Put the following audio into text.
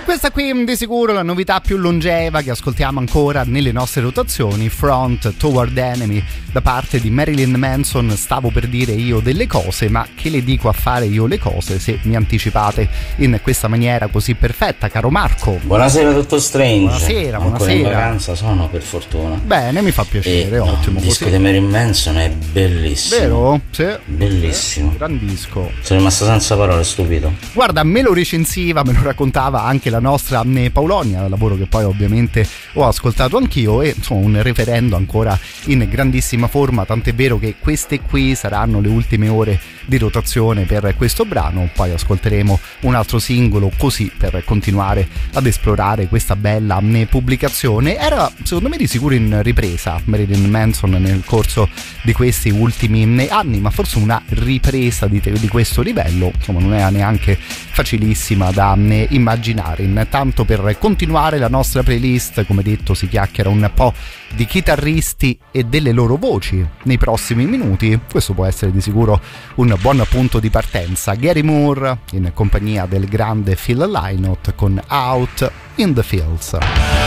Questa qui di sicuro la novità più longeva che ascoltiamo ancora nelle nostre rotazioni, Front Toward Enemy da parte di Marilyn Manson. Stavo per dire io delle cose, ma che le dico a fare io le cose se mi anticipate in questa maniera così perfetta, caro Marco? Buonasera Dottor Strange. Buonasera, ancora buonasera. In vacanza sono, per fortuna. Bene, mi fa piacere, ottimo. Il disco così di Marilyn Manson è bellissimo. Vero? Sì. Bellissimo. Gran disco. Sono rimasto senza parole, stupito. Guarda, me lo recensiva, me lo raccontava anche la nostra Paulonia, lavoro che poi ovviamente ho ascoltato anch'io, e insomma un referendo ancora in grandissima forma, tant'è vero che queste qui saranno le ultime ore di rotazione per questo brano. Poi ascolteremo un altro singolo così per continuare ad esplorare questa bella pubblicazione. Era secondo me di sicuro in ripresa Marilyn Manson nel corso di questi ultimi anni, ma forse una ripresa di questo livello insomma non era neanche facilissima da immaginare. Intanto, per continuare la nostra playlist, come detto, si chiacchiera un po' di chitarristi e delle loro voci nei prossimi minuti. Questo può essere di sicuro un buon punto di partenza. Gary Moore in compagnia del grande Phil Lynott con Out in the Fields.